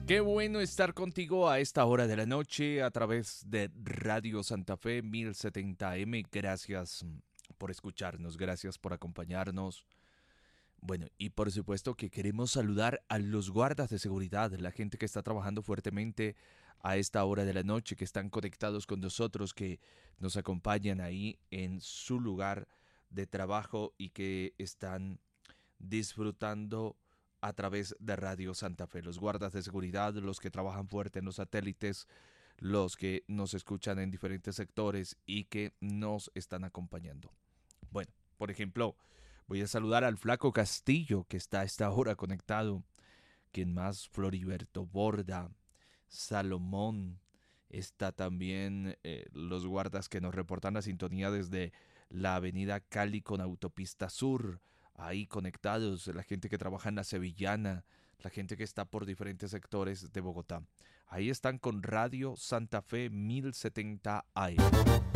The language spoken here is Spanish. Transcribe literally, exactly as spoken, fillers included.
Qué bueno estar contigo a esta hora de la noche a través de Radio Santa Fe mil setenta A M. Gracias por escucharnos, gracias por acompañarnos. Bueno, y por supuesto que queremos saludar a los guardas de seguridad, la gente que está trabajando fuertemente a esta hora de la noche, que están conectados con nosotros, que nos acompañan ahí en su lugar de trabajo y que están disfrutando a través de Radio Santa Fe. Los guardas de seguridad, los que trabajan fuerte en los satélites, los que nos escuchan en diferentes sectores y que nos están acompañando. Bueno, por ejemplo, voy a saludar al Flaco Castillo, que está a esta hora conectado. ¿Quién más? Floriberto Borda, Salomón. Está también eh, los guardas que nos reportan la sintonía desde la avenida Cali con autopista sur. Ahí conectados, la gente que trabaja en la Sevillana, la gente que está por diferentes sectores de Bogotá. Ahí están con Radio Santa Fe mil setenta A M.